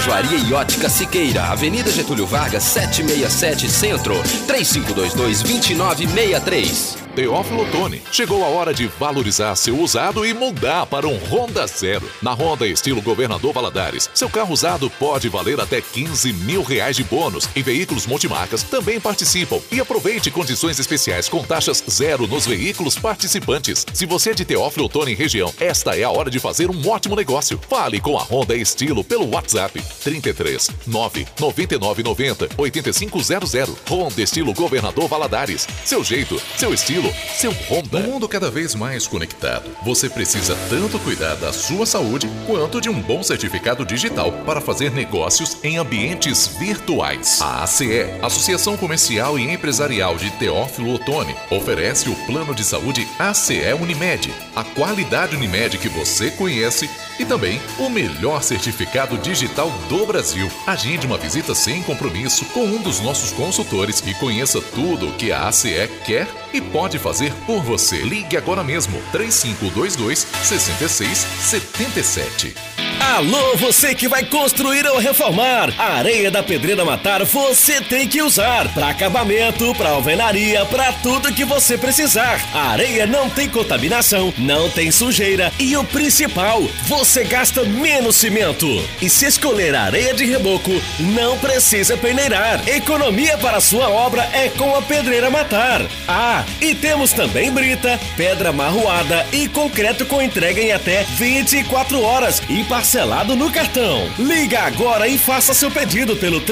Joaria e Ótica Siqueira, Avenida Getúlio Vargas, 767 Centro, 3522-2963. Teófilo Otoni, chegou a hora de valorizar seu usado e mudar para um Honda Zero. Na Honda estilo Governador Valadares, seu carro usado pode valer até R$15 mil de bônus. E veículos multimarcas também participam. E aproveite condições especiais com taxas zero nos veículos participantes. Se você é de Teófilo Otoni região, esta é a hora de fazer um ótimo negócio. Fale com a Honda Estilo pelo WhatsApp 33 999 90 8500. Honda Estilo Governador Valadares. Seu jeito, seu estilo, seu Honda. No mundo cada vez mais conectado, você precisa tanto cuidar da sua saúde quanto de um bom certificado digital para fazer negócios em ambientes virtuais. A ACE, Associação Comercial e Empresarial de Teófilo Otoni, oferece o plano de saúde ACE Unimed, a qualidade Unimed que você conhece e também o melhor certificado digital do Brasil. Agende uma visita sem compromisso com um dos nossos consultores e conheça tudo o que a ACE quer e pode fazer por você. Ligue agora mesmo, 3522-6677. Alô, você que vai construir ou reformar. A areia da Pedreira Matar você tem que usar. Para acabamento, para alvenaria, para tudo que você precisar. A areia não tem contaminação, não tem sujeira e o principal, você gasta menos cimento. E se escolher a areia de reboco, não precisa peneirar. Economia para a sua obra é com a Pedreira Matar. Ah, e temos também brita, pedra marroada e concreto com entrega em até 24 horas e parcelado no cartão. Liga agora e faça seu pedido pelo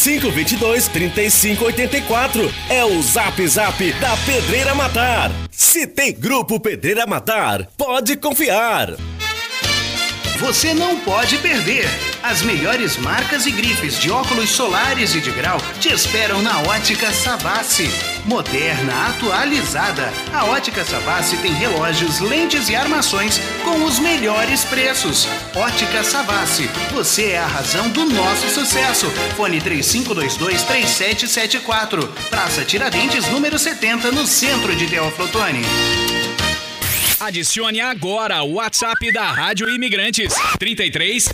3522-3584. É o Zap Zap da Pedreira Matar. Se tem Grupo Pedreira Matar, pode confiar. Você não pode perder. As melhores marcas e grifes de óculos solares e de grau te esperam na Ótica Savassi. Moderna, atualizada, a Ótica Savassi tem relógios, lentes e armações com os melhores preços. Ótica Savassi, você é a razão do nosso sucesso. Fone 3522-3774. Praça Tiradentes, número 70, no centro de Teófilo Otoni. Adicione agora o WhatsApp da Rádio Imigrantes 33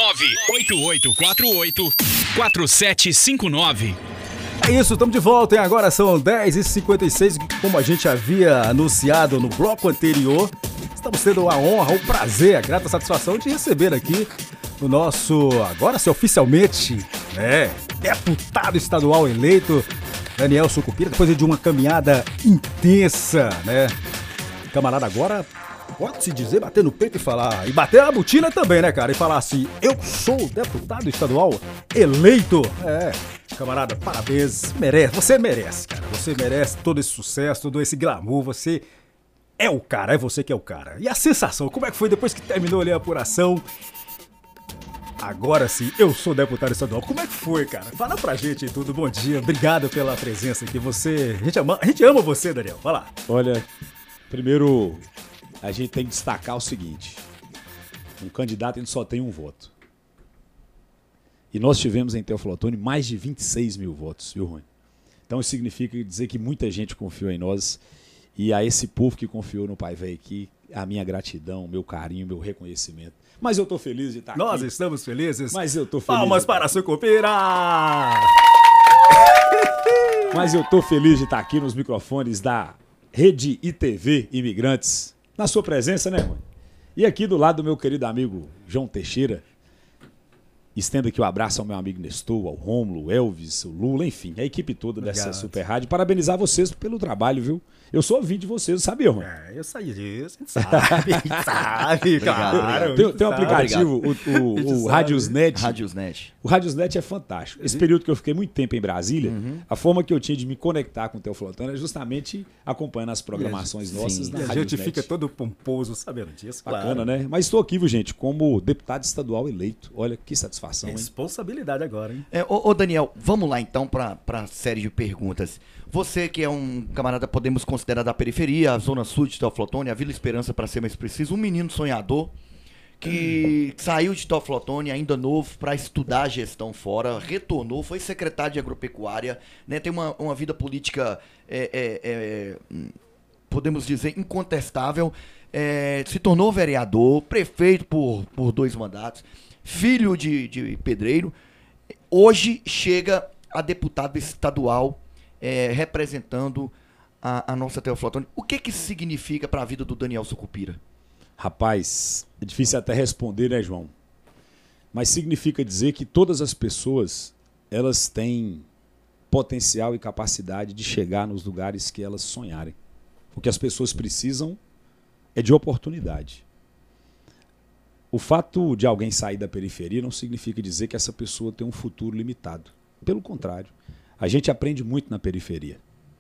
98848 4759. É isso, estamos de volta, hein? Agora são 10h56, como a gente havia anunciado no bloco anterior. Estamos tendo a honra, o prazer, a grata satisfação de receber aqui o nosso, agora sim, oficialmente, deputado estadual eleito, Daniel Sucupira, depois de uma caminhada intensa, né? Camarada agora, pode-se dizer, bater no peito e falar, e bater a botina também, né, cara? E falar assim, eu sou deputado estadual eleito. Camarada, parabéns, merece, você merece, cara. Você merece todo esse sucesso, todo esse glamour, você é o cara, é você que é o cara. E a sensação, como é que foi depois que terminou ali a apuração? Agora sim, eu sou deputado estadual. Como é que foi, cara? Fala pra gente tudo, bom dia, obrigado pela presença aqui. A gente ama você, Daniel, vai lá. Olha, primeiro, a gente tem que destacar o seguinte: um candidato, ele só tem um voto. E nós tivemos em Teófilo Otoni mais de 26 mil votos, viu, Rony? Então isso significa dizer que muita gente confiou em nós. E a esse povo que confiou no Pai Velho aqui, a minha gratidão, meu carinho, meu reconhecimento. Mas eu tô feliz de estar aqui. Nós estamos felizes. Mas eu tô feliz. Palmas para a Sucupira! Mas eu tô feliz de estar aqui nos microfones da Rede ITV Imigrantes, na sua presença, né, mãe? E aqui do lado do meu querido amigo João Teixeira, estendo aqui o abraço ao meu amigo Nestor, ao Rômulo, Elvis, o Lula, enfim, a equipe toda dessa Super Rádio. Parabenizar vocês pelo trabalho, viu? Eu sou ouvinte de vocês, sabia, Rômulo? Eu sei disso, a gente sabe, claro. Tem um aplicativo, o Radiosnet. Radiosnet. O Radiosnet é fantástico. Esse período que eu fiquei muito tempo em Brasília, a forma que eu tinha de me conectar com o Teófilo Otoni é justamente acompanhando as programações nossas na Radiosnet. A gente fica todo pomposo sabendo disso, Bacana, né? Mas estou aqui, viu, gente, como deputado estadual eleito. Olha que satisfação. Responsabilidade agora, hein? Ô Daniel, vamos lá então para a série de perguntas. Você que é um camarada, podemos considerar da periferia, a zona sul de Teófilo Otoni, a Vila Esperança para ser mais preciso, um menino sonhador que saiu de Teófilo Otoni ainda novo para estudar gestão fora, retornou, foi secretário de agropecuária, né, tem uma vida política, podemos dizer, incontestável, se tornou vereador, prefeito por 2 mandatos. filho de pedreiro, hoje chega a deputado estadual representando a nossa Teoflotone. O que isso significa para a vida do Daniel Sucupira? Rapaz, é difícil até responder, né, João? Mas significa dizer que todas as pessoas, elas têm potencial e capacidade de chegar nos lugares que elas sonharem. O que as pessoas precisam é de oportunidade. O fato de alguém sair da periferia não significa dizer que essa pessoa tem um futuro limitado. Pelo contrário, a gente aprende muito na periferia.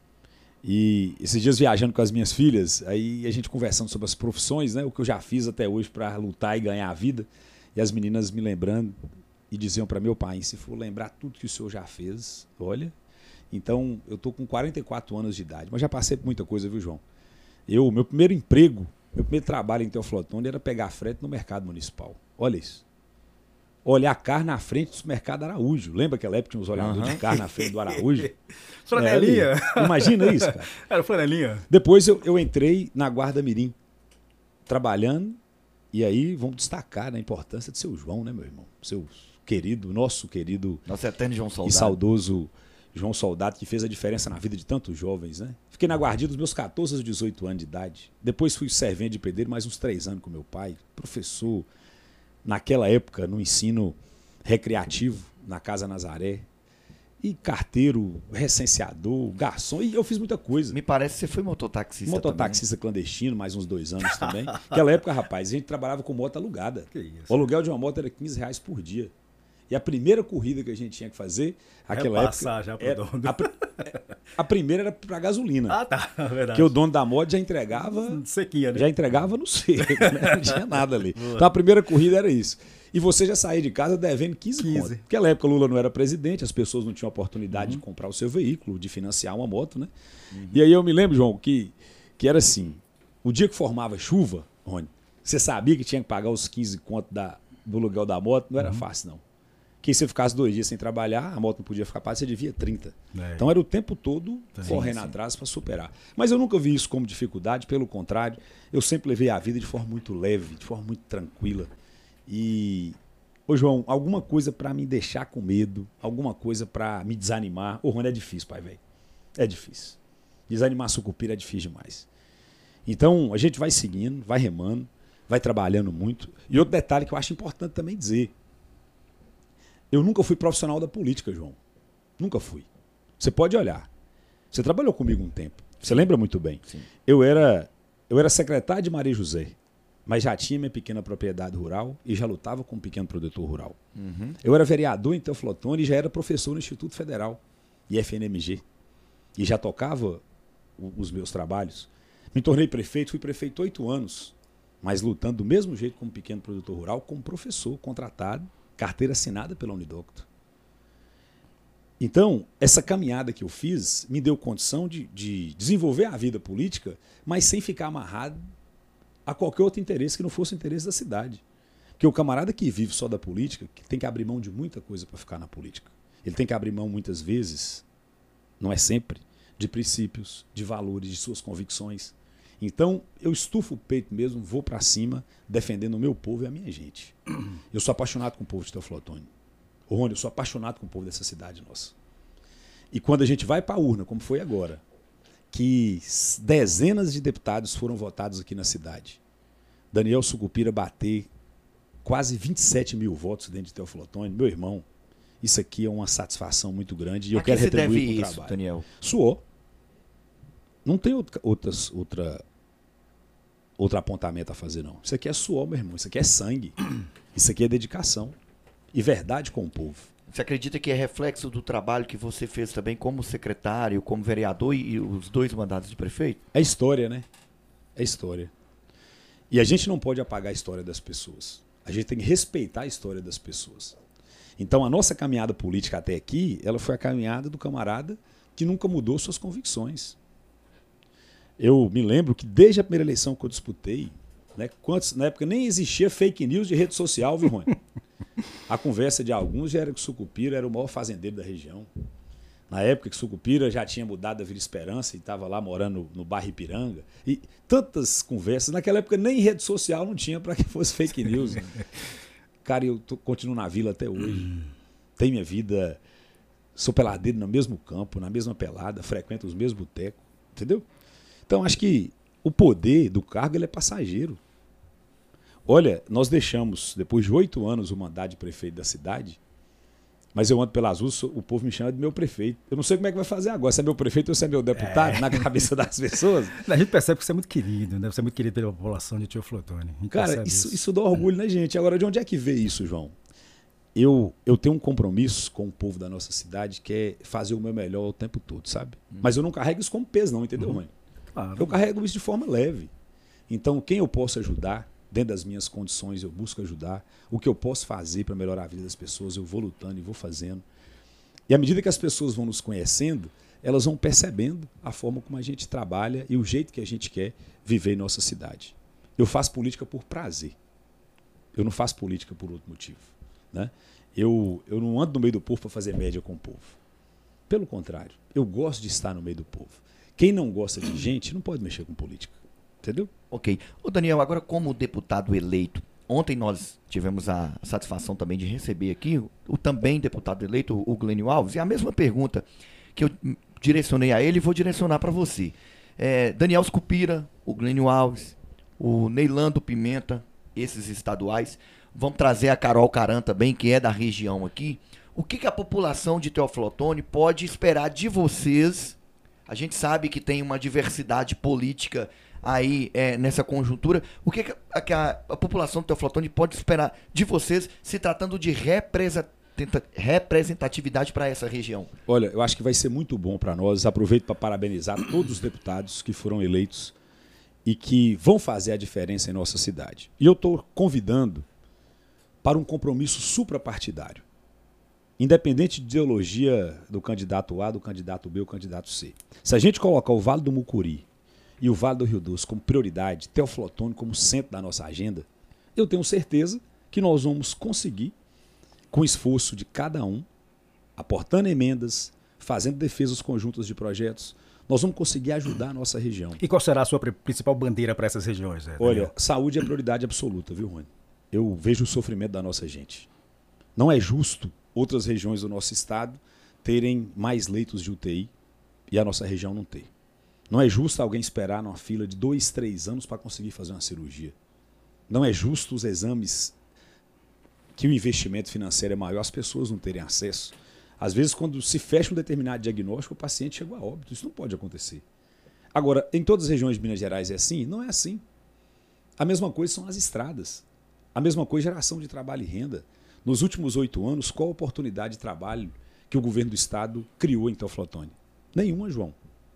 E esses dias viajando com as minhas filhas, aí a gente conversando sobre as profissões, né, o que eu já fiz até hoje para lutar e ganhar a vida, e as meninas me lembrando e diziam para meu pai, se for lembrar tudo que o senhor já fez, olha, então eu tô com 44 anos de idade, mas já passei por muita coisa, viu, João? Meu primeiro emprego, meu primeiro trabalho em Teoflotone era pegar frete no mercado municipal. Olha isso. Olhar carne na frente do mercado Araújo. Lembra aquela época que tinha uns olhadores de carne na frente do Araújo? Flanelinha. Imagina isso, cara. Era flanelinha. Depois eu entrei na Guarda Mirim, trabalhando, e aí vamos destacar a importância de seu João, né, meu irmão? Seu querido, nosso eterno João Soldado. E saudoso João Soldado, que fez a diferença na vida de tantos jovens, né? Fiquei na guardia dos meus 14 aos 18 anos de idade. Depois fui servente de pedreiro mais uns 3 anos com meu pai, professor, naquela época, no ensino recreativo, na Casa Nazaré. E carteiro, recenseador, garçom, e eu fiz muita coisa. Me parece que você foi mototaxista. Mototaxista clandestino, mais uns 2 anos também. Naquela época, rapaz, a gente trabalhava com moto alugada. Que isso? O aluguel de uma moto era R$15 por dia. E a primeira corrida que a gente tinha que fazer, aquela época. Já pro dono. A primeira era para gasolina. Ah, tá, verdade. Porque o dono da moto já entregava. Sequinha, né? Já entregava no seco, né? Não tinha nada ali. Então a primeira corrida era isso. E você já saía de casa devendo 15 conto. Naquela época o Lula não era presidente, as pessoas não tinham oportunidade de comprar o seu veículo, de financiar uma moto, né? E aí eu me lembro, João, que era assim: o dia que formava chuva, Rony, você sabia que tinha que pagar os 15 conto do aluguel da moto, não era fácil, não. Que se você ficasse 2 dias sem trabalhar, a moto não podia ficar paga, você devia 30. Então era o tempo todo correndo atrás para superar. Mas eu nunca vi isso como dificuldade, pelo contrário, eu sempre levei a vida de forma muito leve, de forma muito tranquila. E, ô João, alguma coisa para me deixar com medo, alguma coisa para me desanimar. Ô, Rony, é difícil, pai, velho. É difícil. Desanimar Sucupira é difícil demais. Então, a gente vai seguindo, vai remando, vai trabalhando muito. E outro detalhe que eu acho importante também dizer: eu nunca fui profissional da política, João. Nunca fui. Você pode olhar. Você trabalhou comigo um tempo. Você lembra muito bem. Sim. Eu era secretário de Maria José, mas já tinha minha pequena propriedade rural e já lutava como pequeno produtor rural. Eu era vereador em Teoflotone e já era professor no Instituto Federal e FNMG. E já tocava os meus trabalhos. Me tornei prefeito, fui prefeito 8 anos, mas lutando do mesmo jeito como pequeno produtor rural, como professor contratado, carteira assinada pela Unidocto. Então, essa caminhada que eu fiz me deu condição de desenvolver a vida política, mas sem ficar amarrado a qualquer outro interesse que não fosse o interesse da cidade. Porque o camarada que vive só da política, que tem que abrir mão de muita coisa para ficar na política. Ele tem que abrir mão muitas vezes, não é sempre, de princípios, de valores, de suas convicções. Então, eu estufo o peito mesmo, vou para cima, defendendo o meu povo e a minha gente. Eu sou apaixonado com o povo de Teoflotone. Ô, Rony, eu sou apaixonado com o povo dessa cidade nossa. E quando a gente vai para a urna, como foi agora, que dezenas de deputados foram votados aqui na cidade, Daniel Sucupira bater quase 27 mil votos dentro de Teoflotone, meu irmão, isso aqui é uma satisfação muito grande e eu quero retribuir com o trabalho. Daniel? Suor. Não tem outro apontamento a fazer, não. Isso aqui é suor, meu irmão. Isso aqui é sangue. Isso aqui é dedicação. E verdade com o povo. Você acredita que é reflexo do trabalho que você fez também como secretário, como vereador e os 2 mandatos de prefeito? É história, né? É história. E a gente não pode apagar a história das pessoas. A gente tem que respeitar a história das pessoas. Então a nossa caminhada política até aqui, ela foi a caminhada do camarada que nunca mudou suas convicções. Eu me lembro que desde a primeira eleição que eu disputei, né, na época nem existia fake news de rede social, viu, Rony? A conversa de alguns já era que Sucupira era o maior fazendeiro da região. Na época que Sucupira já tinha mudado da Vila Esperança e estava lá morando no bairro Ipiranga. E tantas conversas. Naquela época nem rede social não tinha para que fosse fake news. Né? Cara, eu continuo na vila até hoje. Tenho minha vida, sou peladeiro no mesmo campo, na mesma pelada, frequento os mesmos botecos, entendeu? Então, acho que o poder do cargo ele é passageiro. Olha, nós deixamos, depois de 8 anos, o mandato de prefeito da cidade, mas eu ando pelas ruas, o povo me chama de meu prefeito. Eu não sei como é que vai fazer agora, se é meu prefeito ou se é meu deputado, na cabeça das pessoas. A gente percebe que você é muito querido, né? Você é muito querido pela população de Teoflotone. Cara, isso dá orgulho na gente. Agora, de onde é que vê isso, João? Eu tenho um compromisso com o povo da nossa cidade que é fazer o meu melhor o tempo todo, sabe? Mas eu não carrego isso como peso, não, entendeu, mãe? Claro. Eu carrego isso de forma leve. Então, quem eu posso ajudar, dentro das minhas condições, eu busco ajudar. O que eu posso fazer para melhorar a vida das pessoas, eu vou lutando e vou fazendo. E à medida que as pessoas vão nos conhecendo, elas vão percebendo a forma como a gente trabalha e o jeito que a gente quer viver em nossa cidade. Eu faço política por prazer. Eu não faço política por outro motivo, né? Eu não ando no meio do povo para fazer média com o povo. Pelo contrário, eu gosto de estar no meio do povo. Quem não gosta de gente não pode mexer com política. Entendeu? Ok. Ô Daniel, agora como deputado eleito, ontem nós tivemos a satisfação também de receber aqui o também deputado eleito, o Glênio Alves, e a mesma pergunta que eu direcionei a ele, vou direcionar para você. Daniel Scupira, o Glênio Alves, o Neilando Pimenta, esses estaduais, vamos trazer a Carol Caran também, que é da região aqui. O que a população de Teoflotone pode esperar de vocês? A gente sabe que tem uma diversidade política aí nessa conjuntura. O que a população de Teoflotone pode esperar de vocês se tratando de representatividade para essa região? Olha, eu acho que vai ser muito bom para nós. Aproveito para parabenizar todos os deputados que foram eleitos e que vão fazer a diferença em nossa cidade. E eu estou convidando para um compromisso suprapartidário, independente de ideologia do candidato A, do candidato B ou candidato C. Se a gente colocar o Vale do Mucuri e o Vale do Rio Doce como prioridade, Teoflotone como centro da nossa agenda, eu tenho certeza que nós vamos conseguir, com o esforço de cada um, aportando emendas, fazendo defesas conjuntas de projetos, nós vamos conseguir ajudar a nossa região. E qual será a sua principal bandeira para essas regiões? Olha, saúde é prioridade absoluta, viu, Rony? Eu vejo o sofrimento da nossa gente. Não é justo outras regiões do nosso estado terem mais leitos de UTI e a nossa região não ter. Não é justo alguém esperar numa fila de 2, 3 anos para conseguir fazer uma cirurgia. Não é justo os exames que o investimento financeiro é maior, as pessoas não terem acesso. Às vezes, quando se fecha um determinado diagnóstico, o paciente chega a óbito. Isso não pode acontecer. Agora, em todas as regiões de Minas Gerais é assim? Não é assim. A mesma coisa são as estradas. A mesma coisa, geração de trabalho e renda. Nos últimos 8 anos, qual a oportunidade de trabalho que o governo do estado criou em Teoflotone? Nenhuma, João.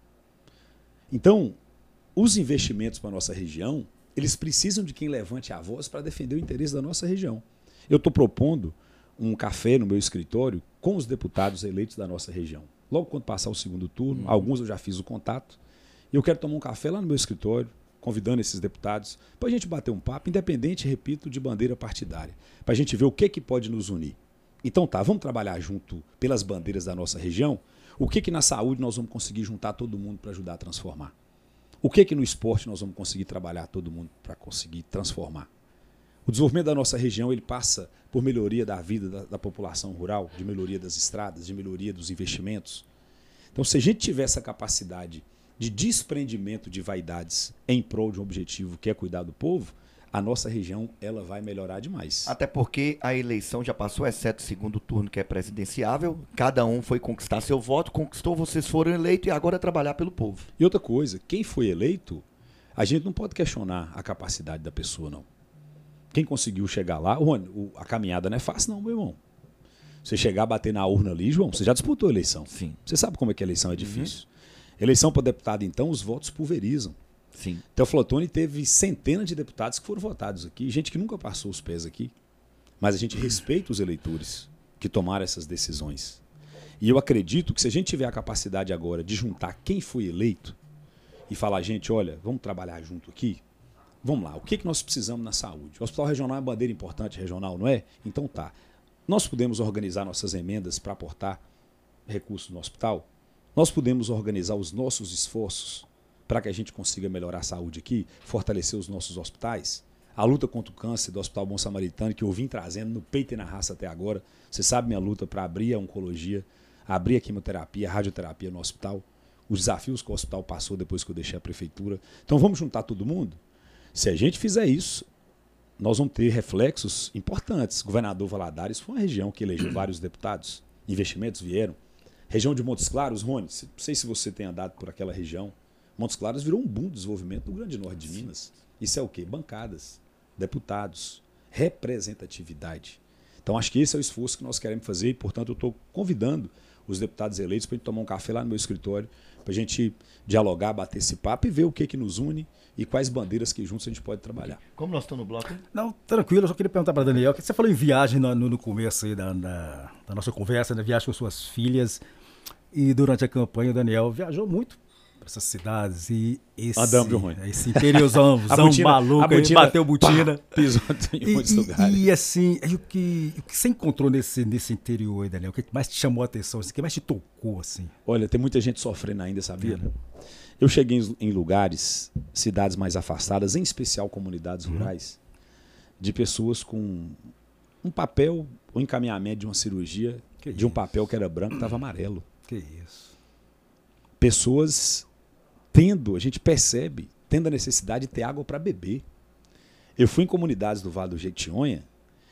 Então, os investimentos para a nossa região, eles precisam de quem levante a voz para defender o interesse da nossa região. Eu estou propondo um café no meu escritório com os deputados eleitos da nossa região. Logo quando passar o segundo turno, alguns eu já fiz o contato, e eu quero tomar um café lá no meu escritório, convidando esses deputados, para a gente bater um papo, independente, repito, de bandeira partidária, para a gente ver o que pode nos unir. Então tá, vamos trabalhar junto pelas bandeiras da nossa região. O que na saúde nós vamos conseguir juntar todo mundo para ajudar a transformar? O que no esporte nós vamos conseguir trabalhar todo mundo para conseguir transformar? O desenvolvimento da nossa região ele passa por melhoria da vida da população rural, de melhoria das estradas, de melhoria dos investimentos. Então, se a gente tiver essa capacidade de desprendimento de vaidades em prol de um objetivo que é cuidar do povo, a nossa região ela vai melhorar demais. Até porque a eleição já passou, exceto o segundo turno que é presidenciável, cada um foi conquistar seu voto, conquistou, vocês foram eleitos e agora é trabalhar pelo povo. E outra coisa, quem foi eleito, a gente não pode questionar a capacidade da pessoa, não. Quem conseguiu chegar lá, a caminhada não é fácil não, meu irmão. Você chegar a bater na urna ali, João, você já disputou a eleição. Sim. Você sabe como é que a eleição é difícil. Eleição para deputado, então, os votos pulverizam. Sim. Teoflotone teve centenas de deputados que foram votados aqui, gente que nunca passou os pés aqui. Mas a gente respeita os eleitores que tomaram essas decisões. E eu acredito que se a gente tiver a capacidade agora de juntar quem foi eleito e falar, gente, olha, vamos trabalhar junto aqui, vamos lá, o que nós precisamos na saúde? O hospital regional é uma bandeira importante regional, não é? Então tá. Nós podemos organizar nossas emendas para aportar recursos no hospital? Nós podemos organizar os nossos esforços para que a gente consiga melhorar a saúde aqui, fortalecer os nossos hospitais? A luta contra o câncer do Hospital Bom Samaritano, que eu vim trazendo no peito e na raça até agora. Você sabe minha luta para abrir a oncologia, abrir a quimioterapia, a radioterapia no hospital. Os desafios que o hospital passou depois que eu deixei a prefeitura. Então vamos juntar todo mundo? Se a gente fizer isso, nós vamos ter reflexos importantes. O governador Valadares foi uma região que elegeu vários deputados. Investimentos vieram. Região de Montes Claros, Rony, não sei se você tem andado por aquela região. Montes Claros virou um boom de desenvolvimento do Grande Norte de Minas. Isso é o quê? Bancadas, deputados, representatividade. Então acho que esse é o esforço que nós queremos fazer e, portanto, eu estou convidando os deputados eleitos para a gente tomar um café lá no meu escritório, para a gente dialogar, bater esse papo e ver o que nos une e quais bandeiras que juntos a gente pode trabalhar. Como nós estamos no bloco? Não, tranquilo, eu só queria perguntar para Daniel, que você falou em viagem no começo aí da nossa conversa, né? Viagem com suas filhas, e durante a campanha o Daniel viajou muito para essas cidades e esse interiorzão maluco, aí, bateu botina. Pisou em muitos lugares. E assim, o que você encontrou nesse interior aí, Daniel? O que mais te chamou a atenção? O que mais te tocou, assim? Olha, tem muita gente sofrendo ainda, sabia? Eu cheguei em lugares, cidades mais afastadas, em especial comunidades rurais, de pessoas com um papel, o encaminhamento de uma cirurgia, de um papel que era branco, estava amarelo. Que isso. Pessoas a gente percebe, tendo a necessidade de ter água para beber. Eu fui em comunidades do Vale do Jequitinhonha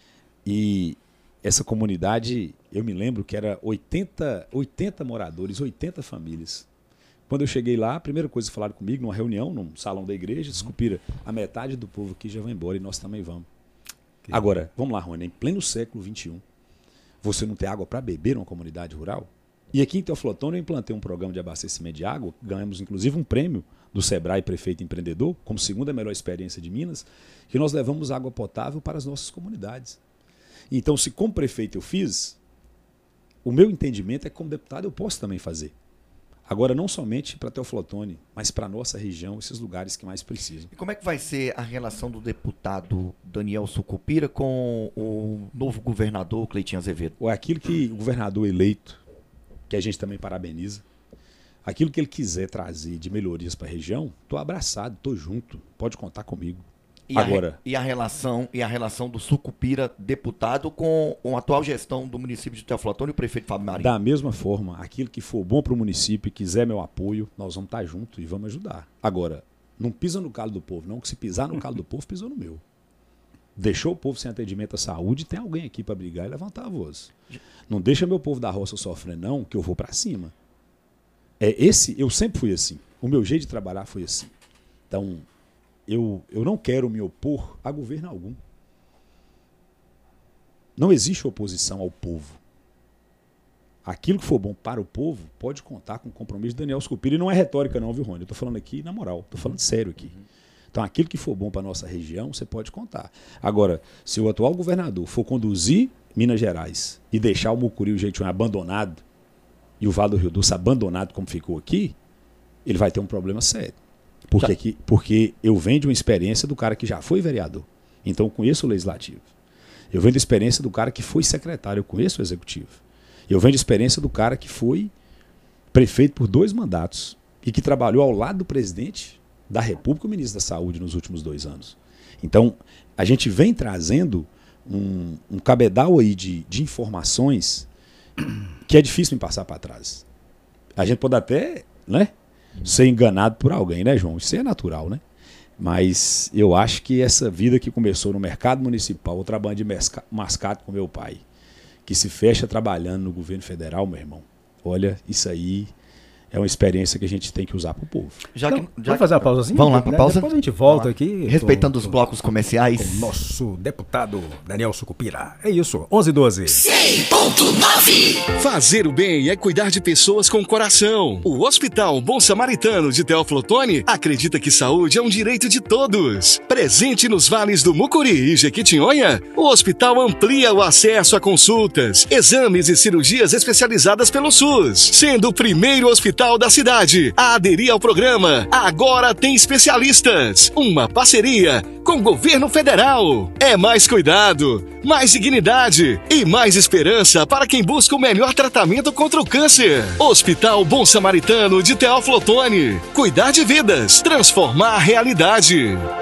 e essa comunidade, eu me lembro que era 80 moradores, 80 famílias. Quando eu cheguei lá, a primeira coisa que falaram comigo, numa reunião, num salão da igreja, Sucupira, a metade do povo aqui já vai embora e nós também vamos. Agora, vamos lá, Rony, em pleno século XXI, você não tem água para beber numa comunidade rural? E aqui em Teoflotone eu implantei um programa de abastecimento de água, ganhamos inclusive um prêmio do Sebrae Prefeito Empreendedor, como segunda melhor experiência de Minas, que nós levamos água potável para as nossas comunidades. Então, se como prefeito eu fiz, o meu entendimento é que como deputado eu posso também fazer. Agora, não somente para Teoflotone, mas para a nossa região, esses lugares que mais precisam. E como é que vai ser a relação do deputado Daniel Sucupira com o novo governador Cleitinho Azevedo? É aquilo que o governador eleito, que a gente também parabeniza, aquilo que ele quiser trazer de melhorias para a região, estou abraçado, estou junto, pode contar comigo. E a relação do Sucupira deputado com a atual gestão do município de Teoflotone e o prefeito Fábio Marinho? Da mesma forma, aquilo que for bom para o município e quiser meu apoio, nós vamos estar juntos e vamos ajudar. Agora, não pisa no calo do povo, não, que se pisar no calo do povo, pisou no meu. Deixou o povo sem atendimento à saúde, tem alguém aqui para brigar e levantar a voz. Não deixa meu povo da roça sofrer, não, que eu vou para cima. Eu sempre fui assim. O meu jeito de trabalhar foi assim. Então, eu não quero me opor a governo algum. Não existe oposição ao povo. Aquilo que for bom para o povo pode contar com o compromisso de Daniel Sucupira. E não é retórica não, viu, Rony? Eu estou falando aqui na moral, estou falando sério aqui. Então, aquilo que for bom para a nossa região, você pode contar. Agora, se o atual governador for conduzir Minas Gerais e deixar o Mucuri e o Jequitinhonha abandonado, e o Vale do Rio Doce abandonado como ficou aqui, ele vai ter um problema sério. Porque eu venho de uma experiência do cara que já foi vereador. Então, eu conheço o legislativo. Eu venho da experiência do cara que foi secretário, eu conheço o executivo. Eu venho da experiência do cara que foi prefeito por 2 mandatos e que trabalhou ao lado do presidente da República e o ministro da Saúde nos últimos 2 anos. Então, a gente vem trazendo um cabedal aí de informações que é difícil me passar para trás. A gente pode até, né, ser enganado por alguém, né, João? Isso é natural, né? Mas eu acho que essa vida que começou no mercado municipal, eu trabalhando de mascate com meu pai, que se fecha trabalhando no governo federal, meu irmão, olha, isso aí é uma experiência que a gente tem que usar para o povo. Vamos fazer uma pausazinha? Vamos lá para a pausa? Depois a gente volta aqui. Respeitando os blocos comerciais. Com o nosso deputado Daniel Sucupira. É isso, 11:12. 100.9. Fazer o bem é cuidar de pessoas com coração. O Hospital Bom Samaritano de Teoflotone acredita que saúde é um direito de todos. Presente nos vales do Mucuri e Jequitinhonha, o hospital amplia o acesso a consultas, exames e cirurgias especializadas pelo SUS, sendo o primeiro hospital da cidade a aderir ao programa Agora Tem Especialistas, uma parceria com o governo federal. É mais cuidado, mais dignidade e mais esperança para quem busca o melhor tratamento contra o câncer. Hospital Bom Samaritano de Teoflotone. Cuidar de vidas, transformar a realidade.